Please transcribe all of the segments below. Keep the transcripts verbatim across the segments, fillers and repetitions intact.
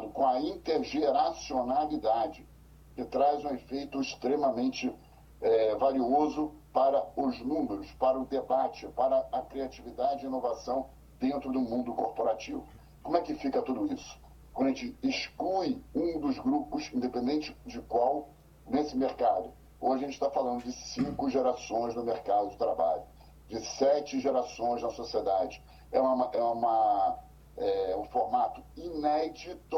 combinado com a intergeracionalidade, que traz um efeito extremamente é, valioso para os números, para o debate, para a criatividade e inovação dentro do mundo corporativo. Como é que fica tudo isso? Quando a gente exclui um dos grupos, independente de qual, nesse mercado. Hoje a gente está falando de cinco gerações no mercado de trabalho, de sete gerações na sociedade. É, uma, é, uma, é um formato inédito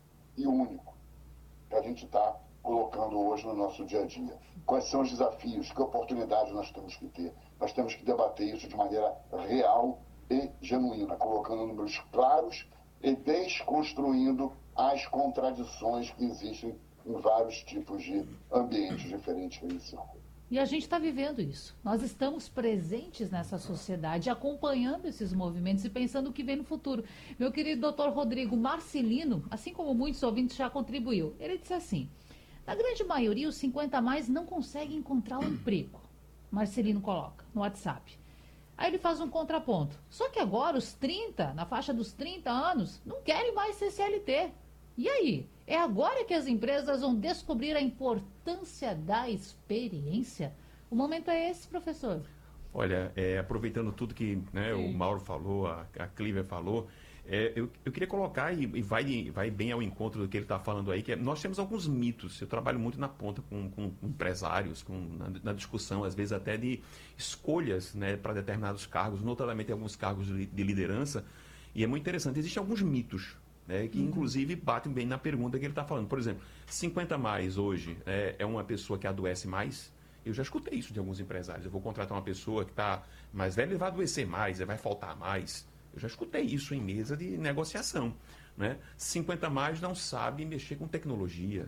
e único que a gente está colocando hoje no nosso dia a dia. Quais são os desafios, que oportunidades nós temos que ter? Nós temos que debater isso de maneira real e genuína, colocando números claros e desconstruindo as contradições que existem em vários tipos de ambientes diferentes que a gente circula. E a gente está vivendo isso. Nós estamos presentes nessa sociedade, acompanhando esses movimentos e pensando o que vem no futuro. Meu querido doutor Rodrigo Marcelino, assim como muitos ouvintes já contribuiu, ele disse assim: na grande maioria, os cinquenta a mais não conseguem encontrar um emprego. Marcelino coloca no WhatsApp. Aí ele faz um contraponto. Só que agora os trinta, na faixa dos trinta anos, não querem mais ser C L T. E aí? É agora que as empresas vão descobrir a importância da experiência? O momento é esse, professor. Olha, é, aproveitando tudo que, né, o Mauro falou, a, a Clívia falou, é, eu, eu queria colocar, e, e vai, vai bem ao encontro do que ele está falando aí, que é, nós temos alguns mitos. Eu trabalho muito na ponta com, com empresários, com, na, na discussão, às vezes até de escolhas, né, para determinados cargos, notadamente alguns cargos de, de liderança. E é muito interessante, existem alguns mitos, né, que inclusive batem bem na pergunta que ele está falando. Por exemplo, cinquenta mais hoje é, é uma pessoa que adoece mais. Eu já escutei isso de alguns empresários. Eu vou contratar uma pessoa que está mais velha e vai adoecer mais, vai faltar mais. Eu já escutei isso em mesa de negociação, né? cinquenta mais não sabe mexer com tecnologia,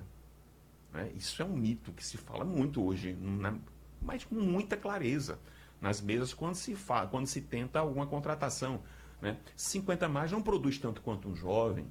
né? Isso é um mito que se fala muito hoje, na, mas com muita clareza nas mesas quando se, fa, quando se tenta alguma contratação, né? cinquenta mais não produz tanto quanto um jovem,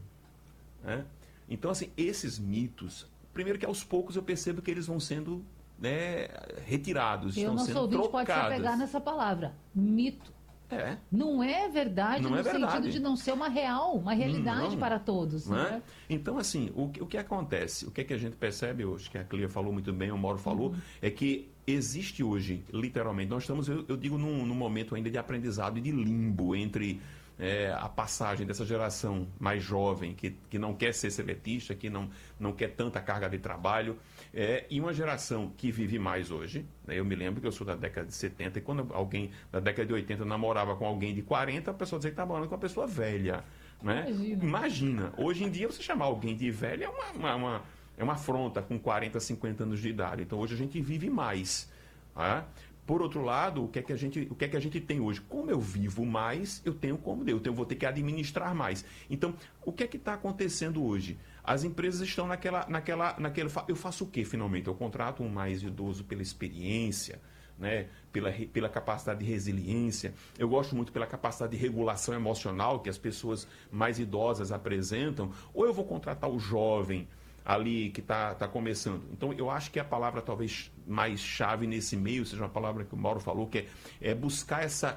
né? Então, assim, esses mitos, primeiro que aos poucos eu percebo que eles vão sendo, né, retirados, eu estão não sendo sou ouvinte, trocados. pode se pegar nessa palavra, mito. É. Não é verdade não no é verdade. sentido de não ser uma real, uma realidade não, para todos. Não é? Né? Então, assim, o, o que acontece, o que, é que a gente percebe hoje, que a Clívia falou muito bem, o Mauro falou, uhum. é que existe hoje, literalmente, nós estamos, eu, eu digo, num, num momento ainda de aprendizado e de limbo entre é, a passagem dessa geração mais jovem, que, que não quer ser seletista, que não, não quer tanta carga de trabalho, é, e uma geração que vive mais hoje. Né? Eu me lembro que eu sou da década de setenta, e quando alguém da década de oitenta namorava com alguém de quarenta, a pessoa dizia que estava morando com uma pessoa velha. Né? Imagina. Imagina, hoje em dia você chamar alguém de velho é uma, uma, uma, é uma afronta com quarenta, cinquenta anos de idade. Então hoje a gente vive mais. Tá? Por outro lado, o que é que a gente, o que é que a gente tem hoje? Como eu vivo mais, eu tenho como eu, eu vou ter que administrar mais. Então, o que é que está acontecendo hoje? As empresas estão naquela, naquela, naquela... Eu faço o quê, finalmente? Eu contrato um mais idoso pela experiência, né? pela, pela capacidade de resiliência. Eu gosto muito pela capacidade de regulação emocional que as pessoas mais idosas apresentam. Ou eu vou contratar o jovem ali que está tá começando. Então, eu acho que a palavra talvez mais chave nesse meio seja uma palavra que o Mauro falou, que é, é buscar essa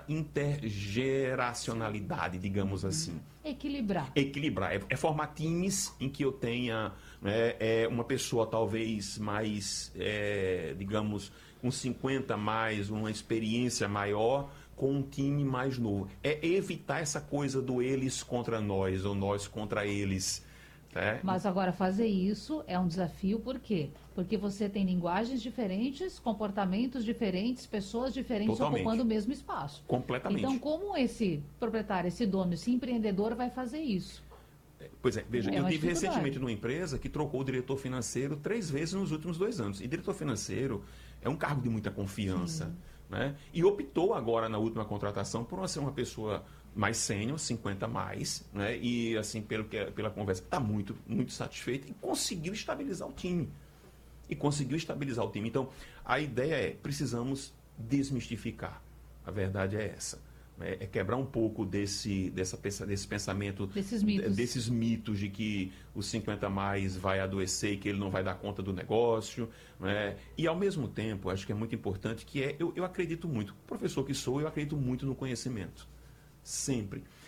intergeracionalidade, digamos assim. Equilibrar. Equilibrar. É, é formar times em que eu tenha, né, é, uma pessoa talvez mais, é, digamos, com cinquenta a mais, uma experiência maior, com um time mais novo. É evitar essa coisa do eles contra nós, ou nós contra eles. É. Mas agora fazer isso é um desafio, por quê? Porque você tem linguagens diferentes, comportamentos diferentes, pessoas diferentes Totalmente. Ocupando o mesmo espaço. Completamente. Então, como esse proprietário, esse dono, esse empreendedor vai fazer isso? Pois é, veja, é eu tive recentemente numa empresa que trocou o diretor financeiro três vezes nos últimos dois anos. E diretor financeiro é um cargo de muita confiança. Né? E optou agora na última contratação por ser uma pessoa mais sênior, cinquenta mais, né? E assim, pelo que, pela conversa, está muito, muito satisfeito e conseguiu estabilizar o time. E conseguiu estabilizar o time. Então, a ideia é, precisamos desmistificar. A verdade é essa. É, é quebrar um pouco desse, dessa, desse pensamento, desses mitos. desses mitos de que os cinquenta mais vai adoecer e que ele não vai dar conta do negócio. Né? E, ao mesmo tempo, acho que é muito importante que é, eu, eu acredito muito, professor que sou, eu acredito muito no conhecimento. Sempre.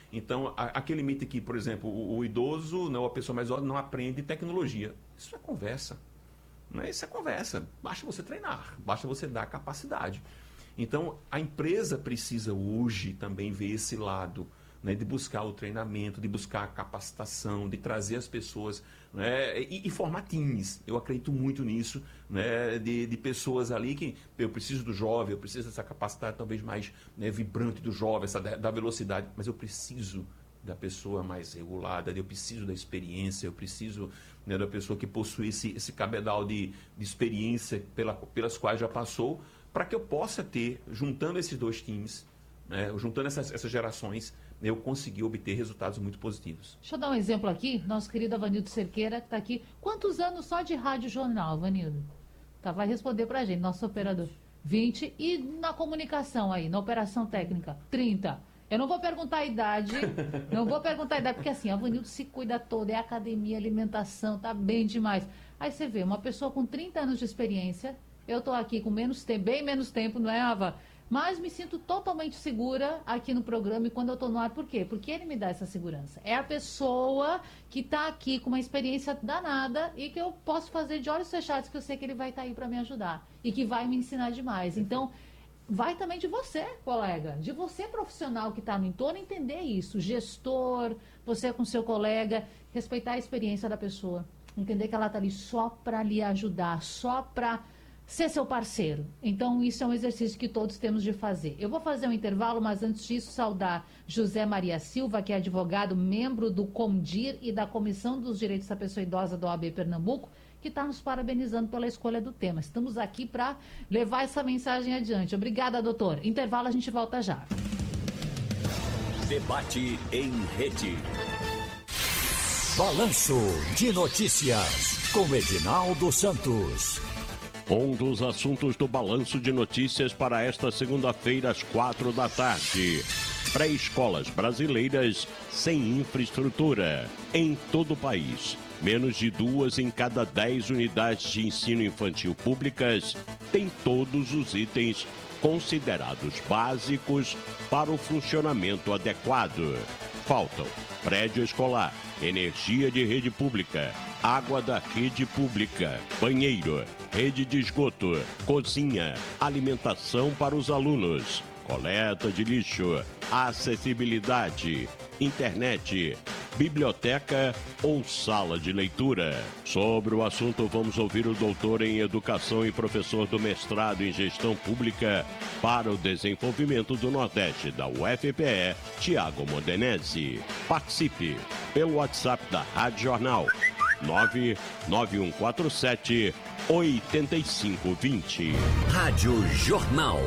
Então, a, aquele mito que, por exemplo, o, o idoso, não, a pessoa mais idosa não aprende tecnologia. Isso é conversa. Não é? Isso é conversa. Basta você treinar, basta você dar capacidade. Então, a empresa precisa hoje também ver esse lado, né, de buscar o treinamento, de buscar a capacitação, de trazer as pessoas, né, e, e formar times. Eu acredito muito nisso, né, de, de pessoas ali que eu preciso do jovem, eu preciso dessa capacidade talvez mais, né, vibrante do jovem, essa da, da velocidade, mas eu preciso da pessoa mais regulada, eu preciso da experiência, eu preciso, né, da pessoa que possui esse, esse cabedal de, de experiência pela, pelas quais já passou, para que eu possa ter, juntando esses dois times, né, juntando essas, essas gerações, eu consegui obter resultados muito positivos. Deixa eu dar um exemplo aqui. Nosso querido Avanildo Cerqueira, que está aqui. Quantos anos só de rádio jornal, Avanildo? Tá, vai responder para a gente, nosso operador. vinte. E na comunicação aí, na operação técnica? trinta. Eu não vou perguntar a idade, não vou perguntar a idade, porque assim, Avanildo se cuida todo, é academia, alimentação, tá bem demais. Aí você vê, uma pessoa com trinta anos de experiência, eu tô aqui com menos tempo, bem menos tempo, não é, Ava? Mas me sinto totalmente segura aqui no programa e quando eu estou no ar. Por quê? Porque ele me dá essa segurança. É a pessoa que está aqui com uma experiência danada e que eu posso fazer de olhos fechados, que eu sei que ele vai estar aí para me ajudar e que vai me ensinar demais. Então, vai também de você, colega, de você profissional que está no entorno, entender isso. Gestor, você com seu colega, respeitar a experiência da pessoa. Entender que ela está ali só para lhe ajudar, só para ser seu parceiro. Então, isso é um exercício que todos temos de fazer. Eu vou fazer um intervalo, mas antes disso, saudar José Maria Silva, que é advogado, membro do COMDIR e da Comissão dos Direitos da Pessoa Idosa da O A B Pernambuco, que está nos parabenizando pela escolha do tema. Estamos aqui para levar essa mensagem adiante. Obrigada, doutor. Intervalo, a gente volta já. Debate em rede. Balanço de Notícias, com Edinaldo Santos. Um dos assuntos do Balanço de Notícias para esta segunda-feira, às quatro da tarde. Pré-escolas brasileiras sem infraestrutura em todo o país. Menos de duas em cada dez unidades de ensino infantil públicas têm todos os itens considerados básicos para o funcionamento adequado. Faltam prédio escolar, energia de rede pública, água da rede pública, banheiro, rede de esgoto, cozinha, alimentação para os alunos, coleta de lixo, acessibilidade, internet, biblioteca ou sala de leitura. Sobre o assunto, vamos ouvir o doutor em Educação e professor do mestrado em Gestão Pública para o Desenvolvimento do Nordeste da U F P E, Tiago Modenese. Participe pelo WhatsApp da Rádio Jornal nove nove um quatro sete oito cinco dois zero. Rádio Jornal.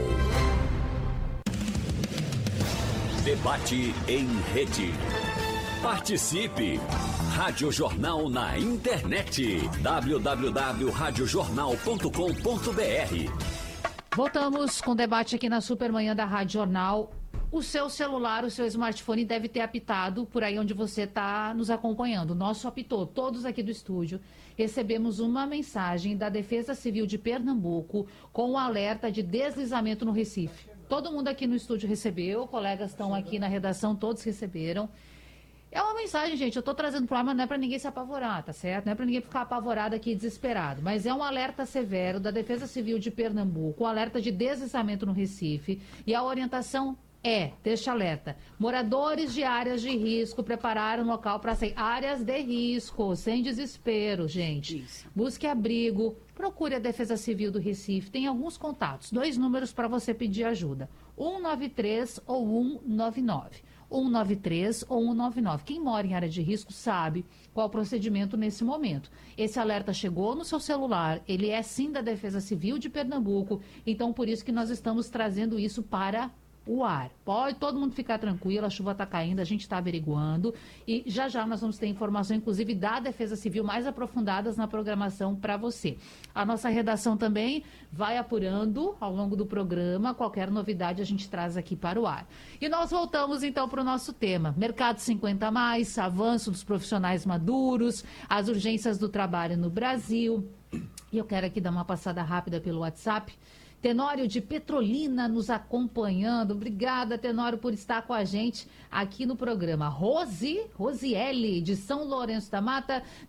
Debate em rede. Participe! Rádio Jornal na internet. w w w ponto rádio jornal ponto com ponto b r. Voltamos com o debate aqui na Supermanhã da Rádio Jornal. O seu celular, o seu smartphone deve ter apitado por aí onde você está nos acompanhando. O nosso apitou, todos aqui do estúdio. Recebemos uma mensagem da Defesa Civil de Pernambuco com um alerta de deslizamento no Recife. Todo mundo aqui no estúdio recebeu, colegas estão aqui na redação, todos receberam. É uma mensagem, gente, eu estou trazendo para o ar, mas não é para ninguém se apavorar, tá certo? Não é para ninguém ficar apavorado aqui, desesperado. Mas é um alerta severo da Defesa Civil de Pernambuco, um alerta de deslizamento no Recife. E a orientação é, deixa alerta, moradores de áreas de risco prepararam o local para sair. Áreas de risco, sem desespero, gente. Isso. Busque abrigo, procure a Defesa Civil do Recife, tem alguns contatos, dois números para você pedir ajuda, um nove três ou um nove nove. um nove três ou um nove nove. Quem mora em área de risco sabe qual o procedimento nesse momento. Esse alerta chegou no seu celular, ele é sim da Defesa Civil de Pernambuco, então por isso que nós estamos trazendo isso para o ar. Pode todo mundo ficar tranquilo, a chuva está caindo, a gente está averiguando e já já nós vamos ter informação, inclusive da Defesa Civil, mais aprofundadas na programação para você. A nossa redação também vai apurando ao longo do programa, qualquer novidade a gente traz aqui para o ar. E nós voltamos então para o nosso tema, Mercado cinquenta mais, avanço dos profissionais maduros, as urgências do trabalho no Brasil. E eu quero aqui dar uma passada rápida pelo WhatsApp, Tenório de Petrolina nos acompanhando. Obrigada, Tenório, por estar com a gente aqui no programa. Rose, Rosiele, de São Lourenço da Mata,